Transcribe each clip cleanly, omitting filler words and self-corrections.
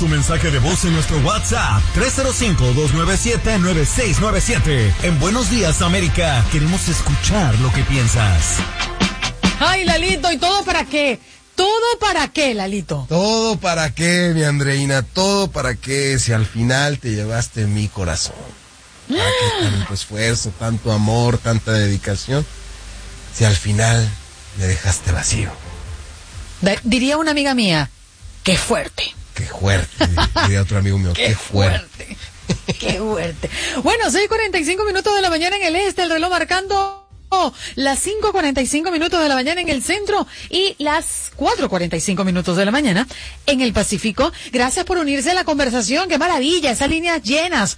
tu mensaje de voz en nuestro WhatsApp 305-297-9697. En Buenos Días, América, queremos escuchar lo que piensas. Ay, Lalito, ¿y todo para qué? ¿Todo para qué, Lalito? Todo para qué, mi Andreina, todo para qué, si al final te llevaste mi corazón. ¿Para qué tanto esfuerzo, tanto amor, tanta dedicación? Si al final me dejaste vacío. Diría una amiga mía, qué fuerte. Qué fuerte, diría otro amigo mío, qué fuerte. Qué fuerte. Bueno, 6:45 minutos de la mañana en el este, el reloj marcando las 5:45 minutos de la mañana en el centro y las 4:45 minutos de la mañana en el Pacífico. Gracias por unirse a la conversación. ¡Qué maravilla! Esas líneas llenas.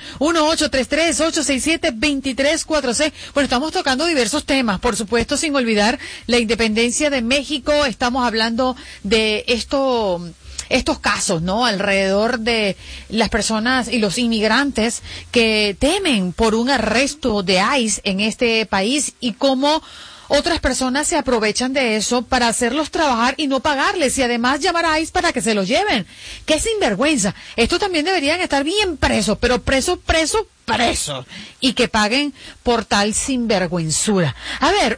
1-833-867-2346. Bueno, estamos tocando diversos temas, por supuesto, sin olvidar la independencia de México. Estamos hablando de estos casos, ¿no? Alrededor de las personas y los inmigrantes que temen por un arresto de ICE en este país y cómo otras personas se aprovechan de eso para hacerlos trabajar y no pagarles y además llamar a ICE para que se los lleven. ¡Qué sinvergüenza! Estos también deberían estar bien presos, pero presos. Y que paguen por tal sinvergüenzura. A ver,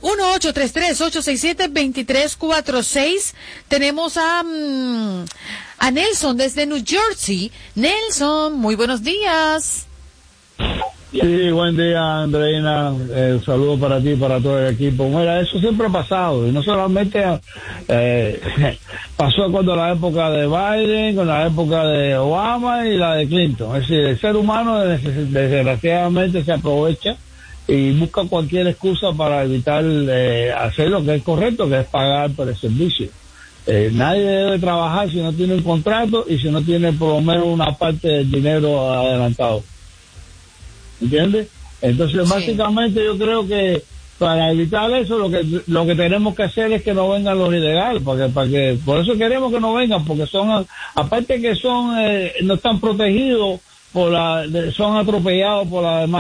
1-833-867-2346. Tenemos a Nelson desde New Jersey. Nelson, muy buenos días. Sí, buen día, Andreina. Saludo para ti y para todo el equipo. Mira, eso siempre ha pasado, y no solamente pasó cuando la época de Biden, con la época de Obama y la de Clinton. Es decir, el ser humano desgraciadamente se aprovecha y busca cualquier excusa para evitar hacer lo que es correcto, que es pagar por el servicio. Nadie debe trabajar si no tiene un contrato y si no tiene por lo menos una parte del dinero adelantado. ¿Entiendes? Entonces, sí, básicamente yo creo que para evitar eso lo que tenemos que hacer es que no vengan los ilegales, para que por eso queremos que no vengan, porque son, aparte que son no están protegidos son atropellados por la demás.